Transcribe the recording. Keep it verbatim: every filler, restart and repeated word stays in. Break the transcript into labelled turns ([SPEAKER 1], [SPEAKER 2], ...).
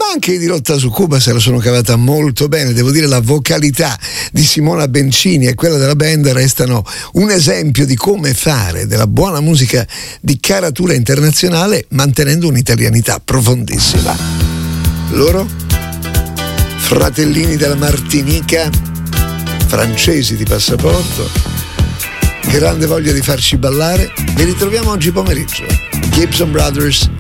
[SPEAKER 1] anche i Dirotta su Cuba se la sono cavata molto bene. Devo dire, la vocalità di Simona Bencini e quella della band restano un esempio di come fare della buona musica di caratura internazionale mantenendo un'italianità profondissima. Loro, fratellini della Martinica, francesi di passaporto, grande voglia di farci ballare. Vi ritroviamo oggi pomeriggio. Gibson Brothers,